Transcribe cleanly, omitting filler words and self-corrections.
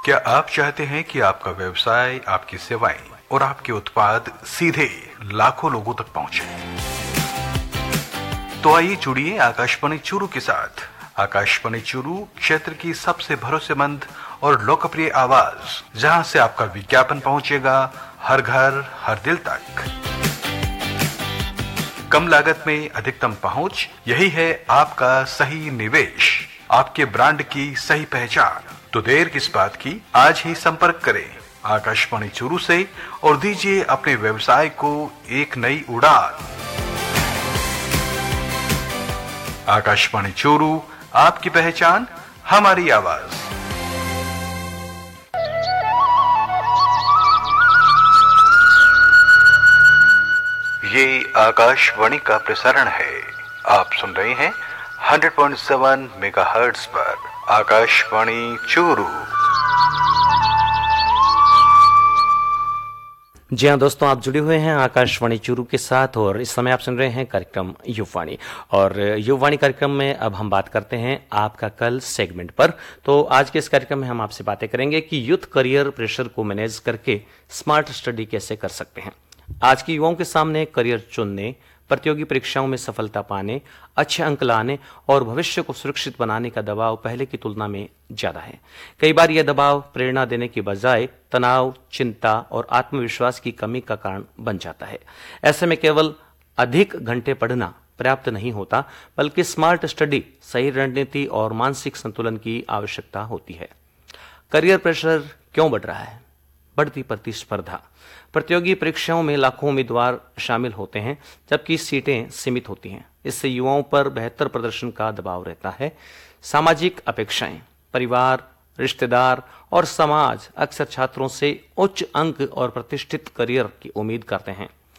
क्या आप चाहते हैं कि आपका व्यवसाय, आपकी सेवाएं और आपके उत्पाद सीधे लाखों लोगों तक पहुंचे? तो आइए जुड़िए आकाशवाणी चूरू के साथ। आकाशवाणी चूरू क्षेत्र की सबसे भरोसेमंद और लोकप्रिय आवाज, जहां से आपका विज्ञापन पहुंचेगा हर घर हर दिल तक। कम लागत में अधिकतम पहुंच, यही है आपका सही निवेश, आपके ब्रांड की सही पहचान। तो देर किस बात की, आज ही संपर्क करें आकाशवाणी चूरू से और दीजिए अपने व्यवसाय को एक नई उड़ान। आकाशवाणी चूरू, आपकी पहचान, हमारी आवाज। ये आकाशवाणी का प्रसारण है। आप सुन रहे हैं 100.7 मेगाहर्ट्ज पर आकाशवाणी चूरू। जी हाँ दोस्तों, आप जुड़े हुए हैं आकाशवाणी चूरू के साथ और इस समय आप सुन रहे हैं कार्यक्रम युववाणी। और युववाणी कार्यक्रम में अब हम बात करते हैं आपका कल सेगमेंट पर। तो आज के इस कार्यक्रम में हम आपसे बातें करेंगे कि यूथ करियर प्रेशर को मैनेज करके स्मार्ट स्टडी कैसे कर सकते हैं। आज के युवाओं के सामने करियर चुनने, प्रतियोगी परीक्षाओं में सफलता पाने, अच्छे अंक लाने और भविष्य को सुरक्षित बनाने का दबाव पहले की तुलना में ज्यादा है। कई बार यह दबाव प्रेरणा देने की बजाय तनाव, चिंता और आत्मविश्वास की कमी का कारण बन जाता है। ऐसे में केवल अधिक घंटे पढ़ना पर्याप्त नहीं होता, बल्कि स्मार्ट स्टडी, सही रणनीति और मानसिक संतुलन की आवश्यकता होती है। करियर प्रेशर क्यों बढ़ रहा है? बढ़ती प्रतिस्पर्धा। प्रतियोगी परीक्षाओं में लाखों उम्मीदवार शामिल होते हैं, जबकि सीटें सीमित होती हैं। इससे युवाओं पर बेहतर प्रदर्शन का दबाव रहता है। सामाजिक अपेक्षाएं, परिवार, रिश्तेदार और समाज अक्सर छात्रों से उच्च अंक और प्रतिष्ठित करियर की उम्मीद करते हैं।